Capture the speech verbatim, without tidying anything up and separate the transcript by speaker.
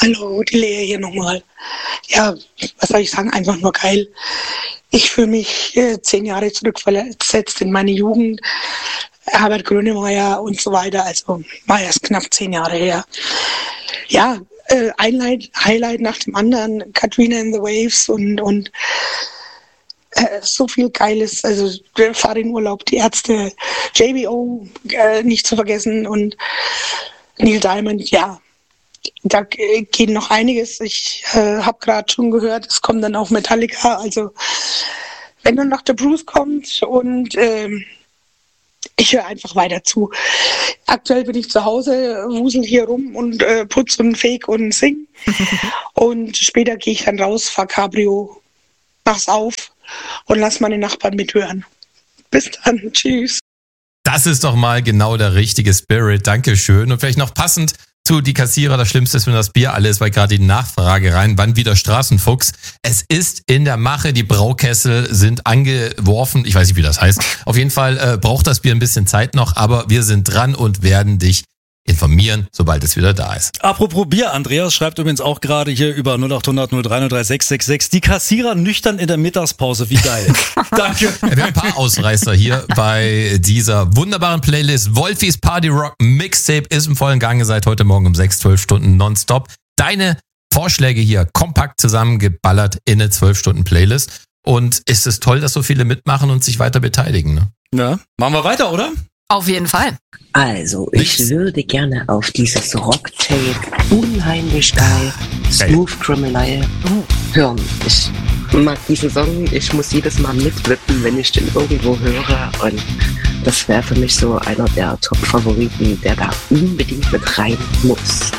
Speaker 1: Hallo, die Lea hier nochmal. Ja, was soll ich sagen, einfach nur geil. Ich fühle mich äh, zehn Jahre zurückversetzt in meine Jugend. Herbert Grönemeyer und so weiter, also war erst knapp zehn Jahre her. Ja, äh, ein Highlight, Highlight nach dem anderen, Katrina and the Waves und, und äh, so viel Geiles, also Fahr in Urlaub, die Ärzte, J B O äh, nicht zu vergessen und Neil Diamond, ja. Da geht noch einiges. Ich äh, habe gerade schon gehört, es kommt dann auch Metallica. Also wenn dann noch der Bruce kommt und ähm, ich höre einfach weiter zu. Aktuell bin ich zu Hause, wusel hier rum und äh, putz und feg und sing. Und später gehe ich dann raus, fahr Cabrio, mach's auf und lass meine Nachbarn mithören. Bis dann, tschüss.
Speaker 2: Das ist doch mal genau der richtige Spirit. Dankeschön. Und vielleicht noch passend zu die Kassierer, das Schlimmste ist, wenn das Bier alle ist, weil gerade die Nachfrage rein, wann wieder Straßenfuchs. Es ist in der Mache, die Braukessel sind angeworfen, ich weiß nicht, wie das heißt. Auf jeden Fall äh, braucht das Bier ein bisschen Zeit noch, aber wir sind dran und werden dich informieren, sobald es wieder da ist.
Speaker 3: Apropos Bier, Andreas schreibt übrigens auch gerade hier über null acht hundert null drei null drei sechs sechs sechs, die Kassierer nüchtern in der Mittagspause, wie geil. Danke.
Speaker 2: Wir haben ein paar Ausreißer hier bei dieser wunderbaren Playlist. Wolfis Party Rock Mixtape ist im vollen Gange seit heute Morgen um sechs, zwölf Stunden nonstop. Deine Vorschläge hier kompakt zusammengeballert in eine zwölf Stunden Playlist. Und ist es toll, dass so viele mitmachen und sich weiter beteiligen, ne?
Speaker 3: Ja, machen wir weiter, oder?
Speaker 4: Auf jeden Fall.
Speaker 5: Also, ich Nichts. würde gerne auf dieses Rocktape unheimlich geil, Smooth Criminal hören. Ich mag diesen Song, ich muss jedes Mal mitwippen, wenn ich den irgendwo höre, und das wäre für mich so einer der Top-Favoriten, der da unbedingt mit rein muss.